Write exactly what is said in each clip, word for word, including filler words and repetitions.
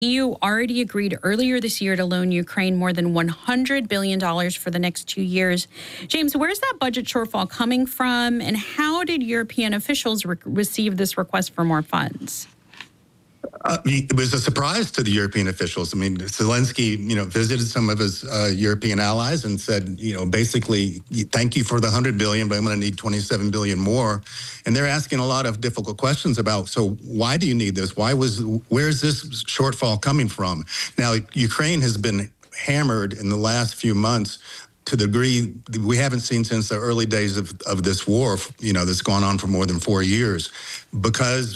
E U already agreed earlier this year to loan Ukraine more than one hundred billion dollars for the next two years. James, where's that budget shortfall coming from, and how did European officials re- receive this request for more funds? Uh, it was a surprise to the European officials. I mean, Zelensky, you know, visited some of his uh, European allies and said, you know, basically, thank you for the one hundred billion dollars, but I'm going to need twenty-seven billion dollars more. And they're asking a lot of difficult questions about, so why do you need this? Why was, where's this shortfall coming from? Now, Ukraine has been hammered in the last few months to the degree we haven't seen since the early days of, of this war, you know, that's gone on for more than four years, because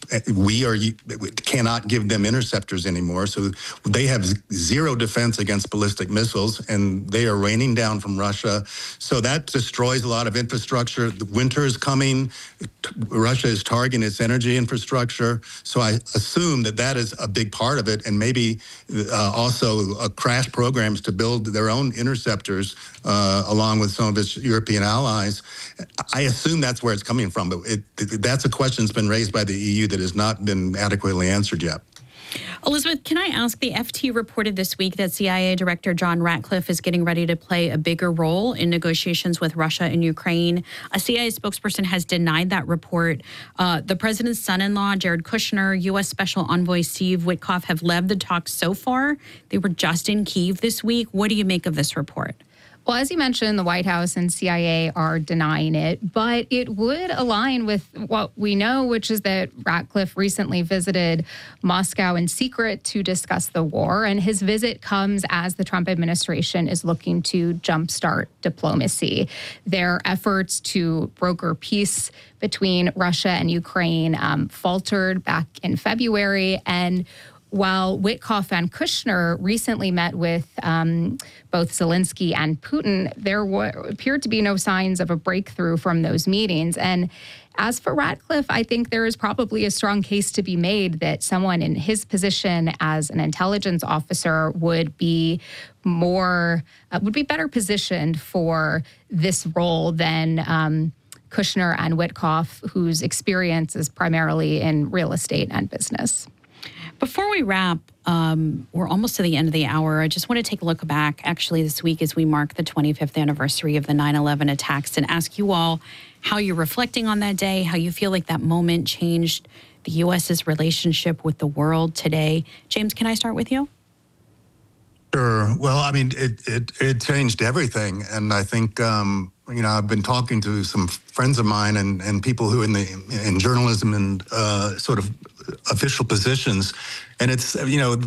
we are we cannot give them interceptors anymore. So they have zero defense against ballistic missiles, and they are raining down from Russia. So that destroys a lot of infrastructure. The winter is coming. Russia is targeting its energy infrastructure. So I assume that that is a big part of it, and maybe uh, also uh, crash programs to build their own interceptors Uh, along with some of its European allies. I assume that's where it's coming from, but it, it, that's a question that's been raised by the E U that has not been adequately answered yet. Elizabeth, can I ask, the F T reported this week that C I A Director John Ratcliffe is getting ready to play a bigger role in negotiations with Russia and Ukraine. A C I A spokesperson has denied that report. Uh, the president's son-in-law, Jared Kushner, U S Special Envoy Steve Witkoff have led the talks so far. They were just in Kyiv this week. What do you make of this report? Well, as you mentioned, the White House and C I A are denying it, but it would align with what we know, which is that Ratcliffe recently visited Moscow in secret to discuss the war, and his visit comes as the Trump administration is looking to jumpstart diplomacy. Their efforts to broker peace between Russia and Ukraine um, faltered back in February, and while Witkoff and Kushner recently met with um, both Zelensky and Putin, there were, appeared to be no signs of a breakthrough from those meetings. And as for Ratcliffe, I think there is probably a strong case to be made that someone in his position as an intelligence officer would be more, uh, would be better positioned for this role than um, Kushner and Witkoff, whose experience is primarily in real estate and business. Before we wrap, um, we're almost to the end of the hour. I just want to take a look back, actually, this week as we mark the twenty-fifth anniversary of the nine eleven attacks, and ask you all how you're reflecting on that day, how you feel like that moment changed the U S's relationship with the world today. James, can I start with you? Sure. Well, I mean, it it, it changed everything, and I think um, you know I've been talking to some friends of mine and, and people who in the in journalism and uh, sort of official positions, and it's you know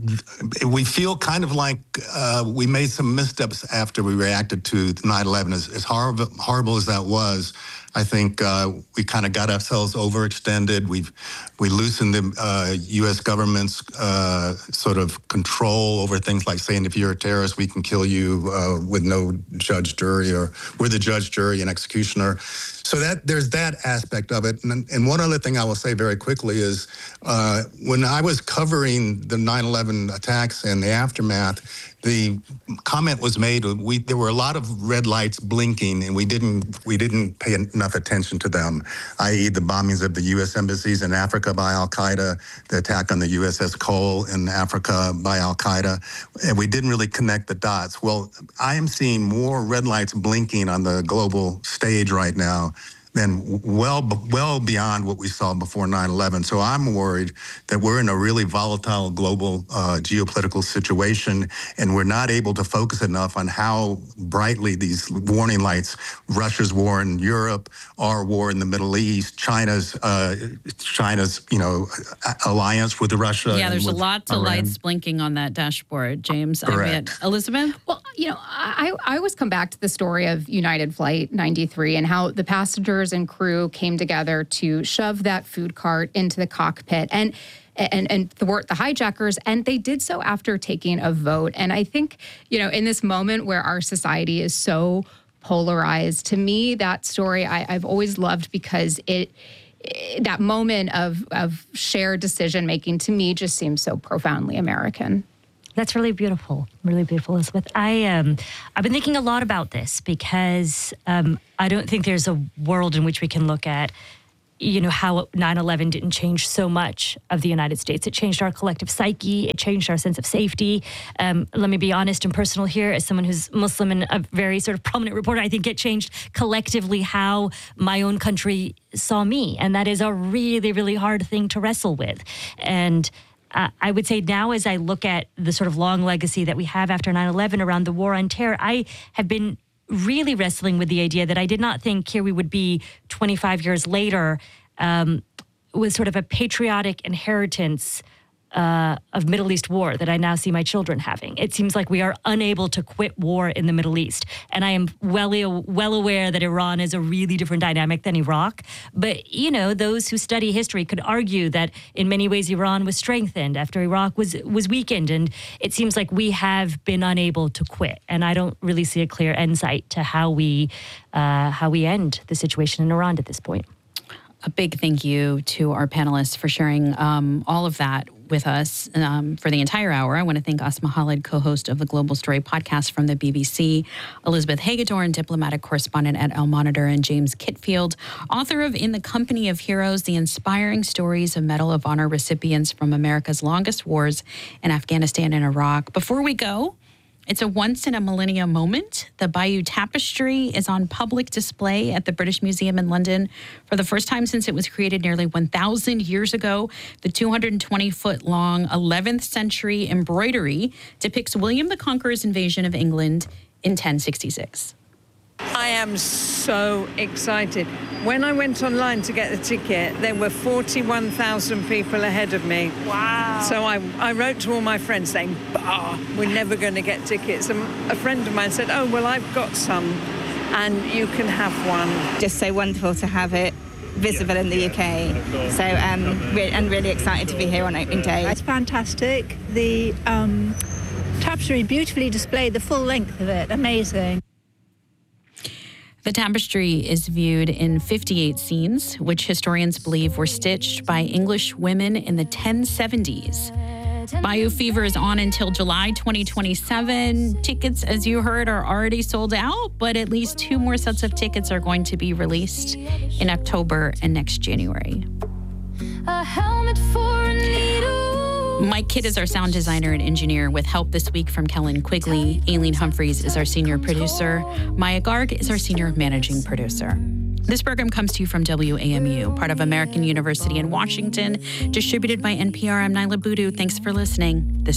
we feel kind of like uh, we made some missteps after we reacted to nine eleven. As, as horrible horrible as that was, I think uh, we kind of got ourselves overextended. We've we loosened the uh, U S government's uh, sort of control over things like saying if you're a terrorist, we can kill you uh, with no judge, jury, or we're the judge, jury, and executioner. So that there's that aspect of it. And, and one other thing I will say very quickly is uh, when I was covering the nine eleven attacks and the aftermath, the comment was made, we, there were a lot of red lights blinking, and we didn't we didn't pay enough attention to them, that is the bombings of the U S embassies in Africa by Al-Qaeda, the attack on the U S S Cole in Africa by Al-Qaeda, and we didn't really connect the dots. Well, I am seeing more red lights blinking on the global stage right now than well well beyond what we saw before nine eleven. So I'm worried that we're in a really volatile global uh, geopolitical situation, and we're not able to focus enough on how brightly these warning lights, Russia's war in Europe, our war in the Middle East, China's uh, China's you know alliance with Russia. Yeah, there's a lot of Iran. lights blinking on that dashboard, James. Correct. I mean, Elizabeth? Well, you know, I, I always come back to the story of United Flight ninety-three and how the passengers and crew came together to shove that food cart into the cockpit and and and thwart the hijackers, and they did so after taking a vote. And I think, you know, in this moment where our society is so polarized, to me, that story I, I've always loved because it, it that moment of of shared decision making to me just seems so profoundly American. That's really beautiful, really beautiful, Elizabeth. I, um, I've been thinking a lot about this because um, I don't think there's a world in which we can look at you know, how nine eleven didn't change so much of the United States. It changed our collective psyche. It changed our sense of safety. Um, let me be honest and personal here. As someone who's Muslim and a very sort of prominent reporter, I think it changed collectively how my own country saw me. And that is a really, really hard thing to wrestle with. And uh, I would say now, as I look at the sort of long legacy that we have after nine eleven around the war on terror, I have been really wrestling with the idea that I did not think here we would be twenty-five years later um, with sort of a patriotic inheritance uh, of Middle East war that I now see my children having. It seems like we are unable to quit war in the Middle East. And I am well, well aware that Iran is a really different dynamic than Iraq. But, you know, those who study history could argue that in many ways Iran was strengthened after Iraq was, was weakened. And it seems like we have been unable to quit. And I don't really see a clear end sight to how we, uh, how we end the situation in Iran at this point. A big thank you to our panelists for sharing um, all of that with us um, for the entire hour. I want to thank Asma Khalid, co-host of the Global Story podcast from the B B C, Elizabeth Hagedorn, diplomatic correspondent at El Monitor, and James Kitfield, author of In the Company of Heroes, the inspiring stories of Medal of Honor recipients from America's longest wars in Afghanistan and Iraq. Before we go, it's a once-in-a-millennium moment. The Bayeux Tapestry is on public display at the British Museum in London for the first time since it was created nearly one thousand years ago. The two hundred twenty foot long eleventh century embroidery depicts William the Conqueror's invasion of England in ten sixty-six. I am so excited. When I went online to get the ticket, there were forty-one thousand people ahead of me. Wow. So I, I wrote to all my friends saying, bah, we're never going to get tickets. And a friend of mine said, oh, well, I've got some, and you can have one. Just so wonderful to have it visible in the U K. So, um, re- and really excited to be here on opening day. It's fantastic. The um, tapestry beautifully displayed, the full length of it. Amazing. The tapestry is viewed in fifty-eight scenes, which historians believe were stitched by English women in the ten seventies. Bayou Fever is on until July twenty twenty-seven. Tickets, as you heard, are already sold out, but at least two more sets of tickets are going to be released in October and next January. A helmet for a needle. Mike Kidd is our sound designer and engineer, with help this week from Kellen Quigley. Aileen Humphreys is our senior producer. Maya Garg is our senior managing producer. This program comes to you from W A M U, part of American University in Washington, distributed by N P R. I'm Nyla Boodoo. Thanks for listening. This